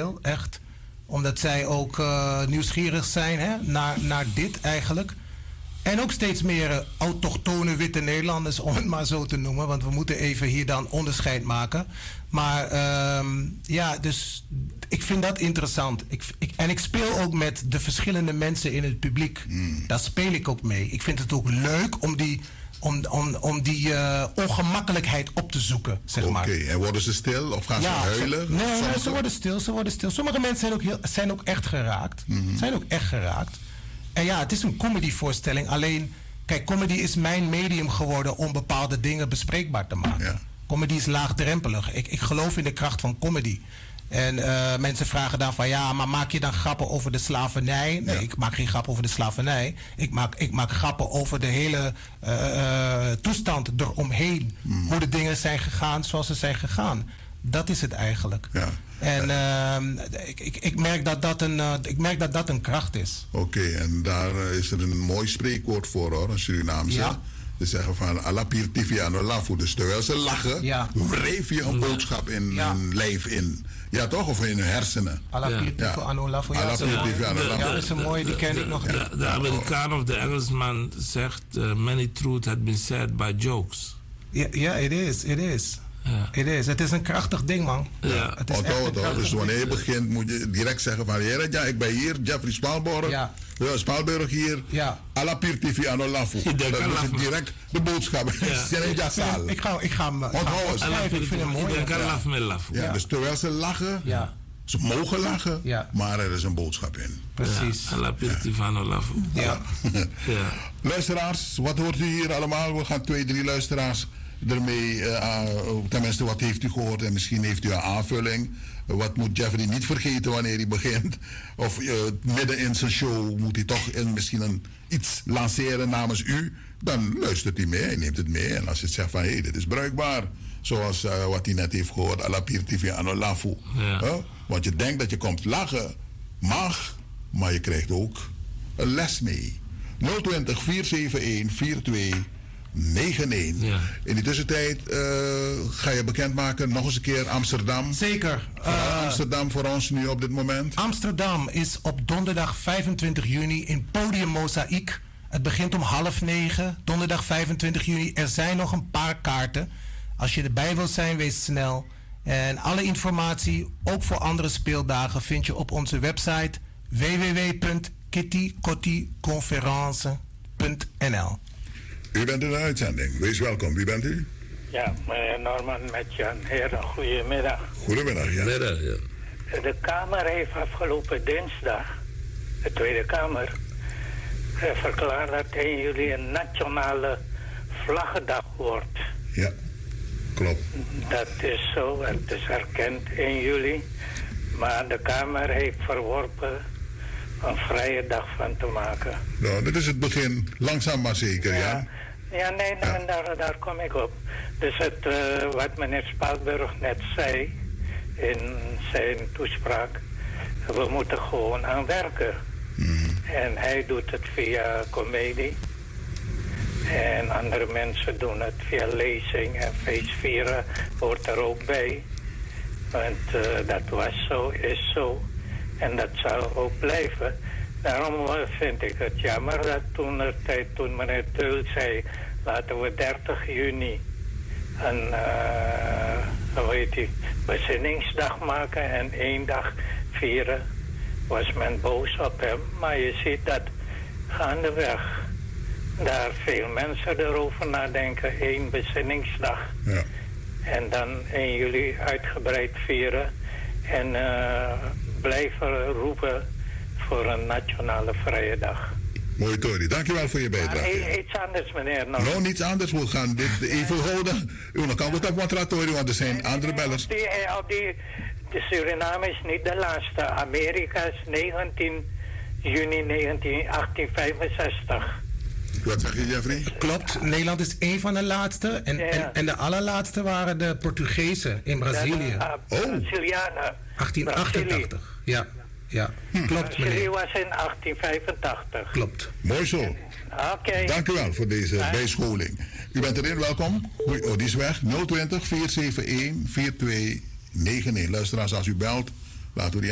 veel, echt. Omdat zij ook nieuwsgierig zijn, hè, naar dit eigenlijk. En ook steeds meer autochtone witte Nederlanders, om het maar zo te noemen. Want we moeten even hier dan onderscheid maken. Maar dus ik vind dat interessant. En ik speel ook met de verschillende mensen in het publiek. Daar speel ik ook mee. Ik vind het ook leuk om die ongemakkelijkheid op te zoeken, zeg maar. Oké, en worden ze stil of gaan ze huilen? Nee, ze worden stil. Sommige mensen zijn ook echt geraakt. En ja, het is een comedyvoorstelling. Alleen, kijk, comedy is mijn medium geworden om bepaalde dingen bespreekbaar te maken. Ja. Comedy is laagdrempelig. Ik geloof in de kracht van comedy. En mensen vragen dan van, ja, maar maak je dan grappen over de slavernij? Nee, ik maak geen grappen over de slavernij. Ik maak grappen over de hele toestand eromheen. Hoe de dingen zijn gegaan zoals ze zijn gegaan. Dat is het eigenlijk. Ja. En ik merk dat dat een kracht is. Oké, en daar is er een mooi spreekwoord voor, hoor, een Surinaamse. Ja. Ze zeggen van Alapir Tiviano Lafu. Dus terwijl ze lachen, wreef je een boodschap in hun lijf in. Ja, toch? Of in hun hersenen. Alapir Tiviano Lafu. Ja, dat is een mooie, die ken ik nog niet. De Amerikaan of de Engelsman zegt, many truth had been said by jokes. Ja, it is. Het is een krachtig ding, man. Ja. Het is dus wanneer je begint moet je direct zeggen van, ja, ik ben hier, Jeffrey Spaalborg. Ja. Spaalburg hier. Ja. Alapir TV aan Olafu. Dat is direct de boodschap. Ik ga hem schrijven. Ik vind hem mooi. Ja, dus terwijl ze lachen, ze mogen lachen, maar er is een boodschap in. Precies. Alapir TV aan Olafu. Ja. Luisteraars, wat hoort u hier allemaal? We gaan 2-3 luisteraars ermee, tenminste wat heeft u gehoord en misschien heeft u een aanvulling. Wat moet Jeffrey niet vergeten wanneer hij begint? Of midden in zijn show moet hij toch misschien iets lanceren namens u? Dan luistert hij mee, hij neemt het mee. En als je zegt van, dit is bruikbaar. Zoals wat hij net heeft gehoord, Alapir TV Anolafu. Want je denkt dat je komt lachen, mag, maar je krijgt ook een les mee. 020 471 42 91. Ja. In die tussentijd ga je bekendmaken nog eens een keer Amsterdam. Zeker. Amsterdam voor ons nu op dit moment. Amsterdam is op donderdag 25 juni in Podium Mozaïek. Het begint om 8:30. Donderdag 25 juni. Er zijn nog een paar kaarten. Als je erbij wilt zijn, wees snel. En alle informatie, ook voor andere speeldagen, vind je op onze website www.kittycottyconference.nl. U bent in de uitzending. Wees welkom. Wie bent u? Ja, meneer Norman met Jan Heren. Goedemiddag. Goedemiddag, ja. De Kamer heeft afgelopen dinsdag, de Tweede Kamer, verklaard dat 1 juli een nationale vlaggendag wordt. Ja, klopt. Dat is zo, het is erkend 1 juli. Maar de Kamer heeft verworpen een vrije dag van te maken. Nou, dit is het begin. Langzaam maar zeker, ja. Ja, nee, daar kom ik op. Dus wat meneer Spaalburg net zei in zijn toespraak, we moeten gewoon aan werken. En hij doet het via comedie. En andere mensen doen het via lezing en feestvieren hoort er ook bij. Want dat was zo, is zo. En dat zal ook blijven. Daarom vind ik het jammer dat toen meneer Teul zei, laten we 30 juni een bezinningsdag maken en 1 dag vieren, was men boos op hem. Maar je ziet dat gaandeweg daar veel mensen erover nadenken, 1 bezinningsdag. Ja. En dan 1 juli uitgebreid vieren en blijven roepen voor een nationale vrije dag. Mooi, Tori. Dankjewel voor je bijdrage. Iets anders, meneer. Nou, niets anders. We gaan dit even houden. U kan het op wat Tori, want er zijn andere bellers. De Suriname is niet de laatste. Amerika is 19 juni 1865. Wat zeg je, Jeffrey? Klopt. Nederland is één van de laatste. En de allerlaatste waren de Portugezen in Brazilië. Brazilianen. 1888. Ja. Klopt, meneer. Brazilië was in 1885. Klopt. Mooi zo. Oké. Dank u wel voor deze bijscholing. U bent erin, welkom. Oh, die is weg. 020 471 4291. Luisteraars, als u belt, laten we die